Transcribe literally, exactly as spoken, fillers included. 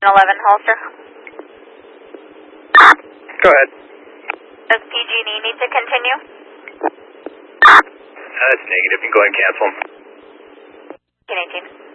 eleven holster. Go ahead. Does P G and E need to continue? Uh, that's negative. You can go ahead and cancel. eighteen.